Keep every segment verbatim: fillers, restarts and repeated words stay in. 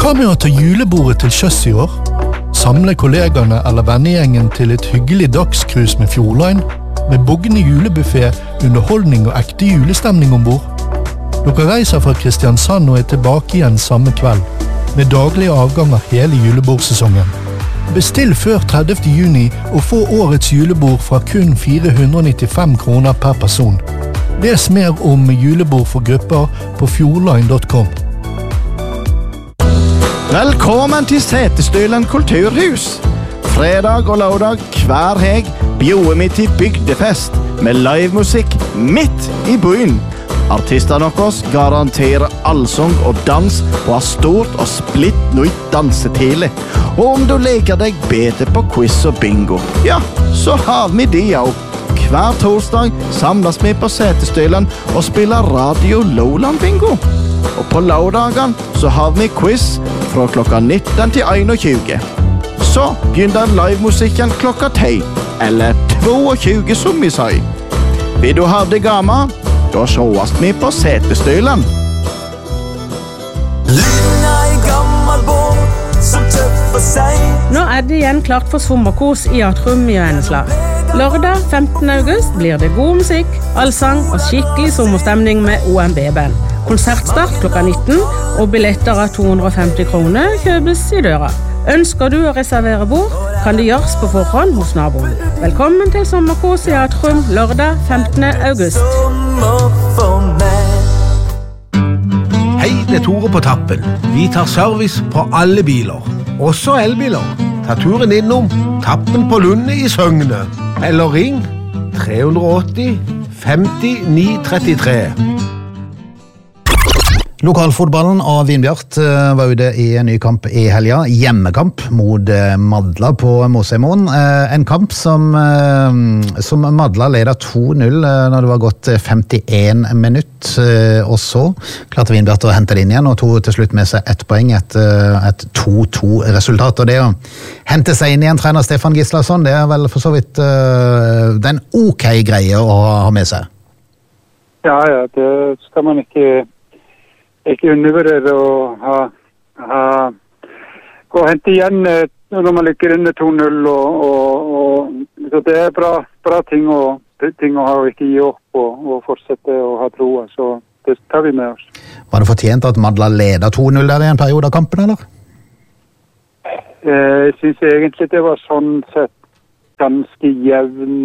Hva med å ta julebordet til sjøs i år? Samle kollegerne eller vennegjengen til et hyggelig dagskrus med Fjordline? Med boggende julebuffet, underholdning og ekte julestemning ombord? Dere reiser fra Kristiansand og er tilbake igjen samme kveld, med daglige avganger hele julebordsesongen. Bestill før tredivte juni og få årets julebord fra kun fire hundre og nittifem kroner per person. Les mer om julebord for grupper på fjordline punktum com. Velkommen til Setesdølen kulturhus. Fredag og lørdag hver heg bjoer vi til bygdefest med livemusikk midt i byen. Artisterne oss garanterer allsang og dans på et stort og splitt nytt dansetile. Og om du leker deg bedre på quiz og bingo, ja, så har vi de også. Hver torsdag samles vi på Setesdølen og spiller Radio Lowland Bingo. Og på lørdagen så har vi quiz fra klokka nitten til einogtjue. Så begynner livemusikken klokka ti, eller tjueto som vi sier. Vil du ha det gammel? Da sjåast vi på Setesdølen. Luna i gammel båt, som tøff for seg. Nå er det igjen klart for sommerkos i Atrum i Vennesla. Lørdag femtende august blir det god musikk, allsang og skikkelig sommerstemning med O M B-band. Konsertstart klokka nitten, og billetter av to hundre og femti kroner kjøpes i døra. Ønsker du å reservere bord, kan det gjøres på forhånd hos naboen. Velkommen til sommerkos i Atrum, lørdag femtende august. Hei, det er Tore på Tappen. Vi tar service på alle biler, også elbiler. Ta turen innom Tappen på Lunde i Søgne, eller ring tre åtti femti ni trettitre. Lokalfotballen av Vinbjart var ute i en ny kamp i helga, hjemmekamp mot Madla på Mosemoen. En kamp som, som Madla ledet to null når det var gått femtien minutt, og så klarte Vinbjart å hente det inn igjen, og tog til slutt med seg ett poeng, et, et to to resultat. Og det å hente seg inn igjen, trener Stefan Gislason, det er vel for så vidt den ok greie å ha med seg. Ja, ja, det skal man ikke ikke undervurdere å ha, ha gå og hente igjen når man ligger under to null, og, og, og så det er bra, bra ting, å, ting å ha og ikke gi opp og, og fortsette å ha troa, så det tar vi med oss. Var det fortjent at Madla leder to null der i en periode av kampen, eller? Jeg synes egentlig det var sånn sett ganske jevn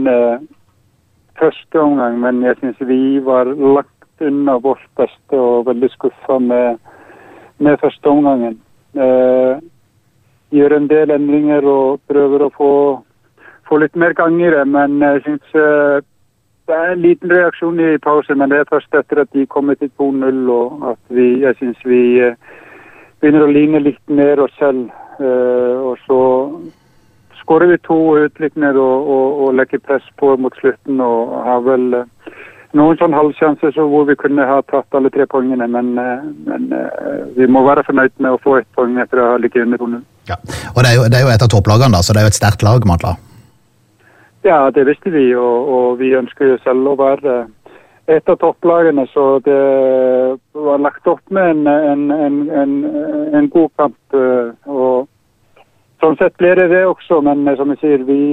første omgang, men jeg synes vi var lagt unna vårt beste og veldig skuffa med, med første omgangen. Eh, gjør en del endringer og prøver å få, få litt mer gang i det, men jeg synes eh, det er en liten reaksjon i pause, men det er først etter at de kommer til to null, og at vi, jeg synes vi eh, begynner å ligne litt mer oss selv, eh, og så skårer vi to utlikner og, og, og legger press på mot slutten, og har vel eh, noen sånn halvsjanser så hvor vi kunne ha tatt alle tre poengene, men, men vi må være fornøyd med å få et poeng etter å ha ligget under to null. Ja, og det er, jo, det er jo et av topplagene da, så det er jo et sterkt lag, Madla. Ja, det visste vi, og, og vi ønsker jo selv å være et av topplagene, så det var lagt opp med en, en, en, en, en god kamp, og sånn sett blir det det også, men som jeg sier, vi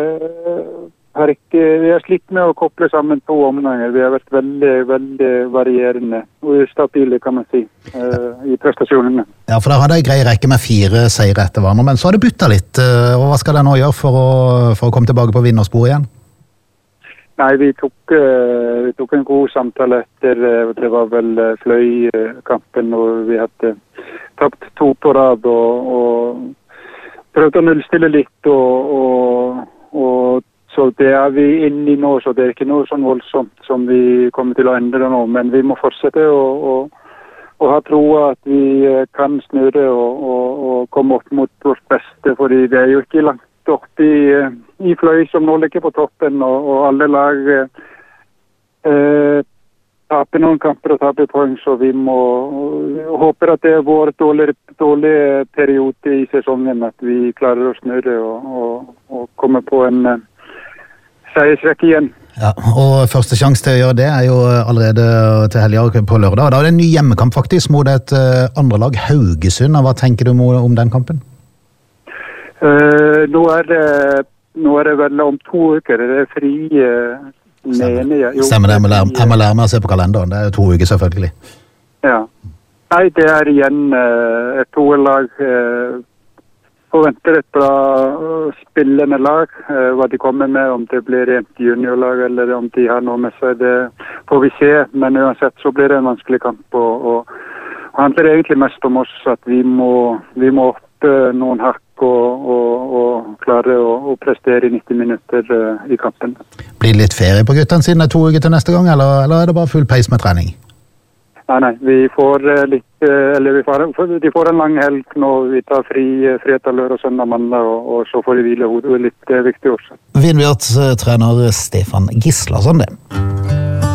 har ikke, vi har slitt med å koble sammen to omganger. Vi har vært veldig, veldig varierende og stabile, kan man si, uh, i prestasjonene. Ja, for der hadde jeg grei rekke med fire seire etter hverandre, men så har det byttet litt. Og hva skal det nå gjøre for å, for å komme tilbake på vinnerspor igjen? Nei, vi tok, uh, vi tok en god samtale etter, uh, det var vel uh, Fløy-kampen, og vi hadde tapt to på rad, og, og prøvde å nullstille litt, og, og, og så det er vi inne i nå, så det er ikke noe sånn voldsomt som vi kommer til å endre nå, men vi må fortsette å, å, å ha tro at vi kan snurre og, og, og komme opp mot vårt beste, fordi det er jo ikke langt opp i, i Fløy som nå ligger på toppen, og, og alle lag eh, taper noen kamper og taper poeng, så vi må håpe at det er vår dårlige, dårlige periode i sesongen, at vi klarer å snurre og, og, og komme på en seiersrekke igjen. Ja, og første sjanse til å gjøre det er jo allerede til helgen på lørdag. Da er det en ny hjemmekamp faktisk mot et uh, andre lag, Haugesund. Hva tenker du om den kampen? Uh, nå, er det, nå er det vel om to uker, det er fri, uh, mener jeg. Jo, Stemmer det, jeg må, lære, jeg må lære meg å se på kalenderen, det er jo to uker selvfølgelig. Ja, nei, det er igjen uh, et toerlag, uh, forventer et bra spillende lag, uh, hva de kommer med, om det blir et juniorlag eller om de har noe med seg, det får vi se, men uansett så blir det en vanskelig kamp, og, og, og handler egentlig mest om oss at vi må, vi må opp uh, noen hakk og, og, og klare å, å prestere i nitti minutter uh, i kampen. Blir det litt ferie på guttene siden det er to uker til neste gang, eller, eller er det bare full peis med trening? Nei, nei, vi får uh, litt, uh, eller vi får, de får en lang helg når vi tar fri uh, fredag, lørdag, søndag, mandag, og, og så får de hvile hodet, litt uh, viktig også. Vinbjart, trener Stefan Gislason det.